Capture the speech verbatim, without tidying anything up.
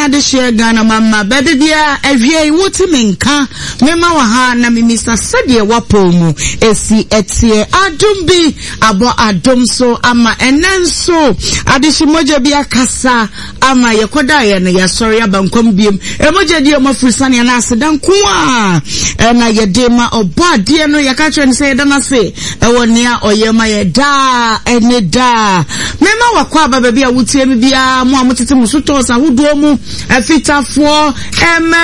ade share Ghana mama bebe bia ewie wuti menka mema wa ha na mimisa sede wapomu esi etie adumbi abo adom so ama enenso ade shimoje bia kasa ama yekoda ye na yasori abankom biem emoje die mafrisane na asedan ko a na yedema obo ade no yaka ni say dana say ewo nea oyema ye da ene da mema wakwa baba bia wutie mi bia mo amotete musuto sa hudo mu afitafo em